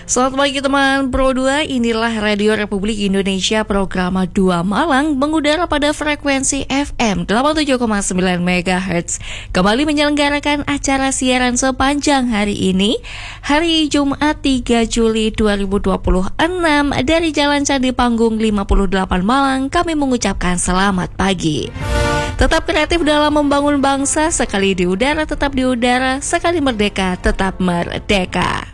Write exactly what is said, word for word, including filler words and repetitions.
Selamat pagi teman Pro dua, inilah Radio Republik Indonesia program dua Malang mengudara pada frekuensi F M delapan puluh tujuh koma sembilan megahertz. Kembali menyelenggarakan acara siaran sepanjang hari ini, hari Jumat tiga Juli dua ribu dua puluh enam dari Jalan Candi Panggung lima puluh delapan Malang. Kami mengucapkan selamat pagi. Tetap kreatif dalam membangun bangsa, sekali di udara tetap di udara, sekali merdeka tetap merdeka.